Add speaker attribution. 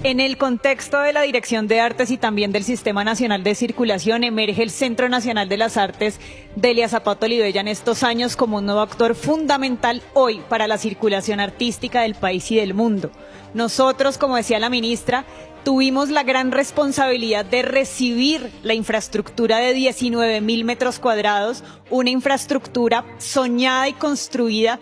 Speaker 1: En el contexto de la Dirección de Artes y también del Sistema Nacional de Circulación, emerge el Centro Nacional de las Artes Delia Zapata Olivella en estos años como un nuevo actor fundamental hoy para la circulación artística del país y del mundo. Nosotros, como decía la ministra, tuvimos la gran responsabilidad de recibir la infraestructura de 19.000 metros cuadrados, una infraestructura soñada y construida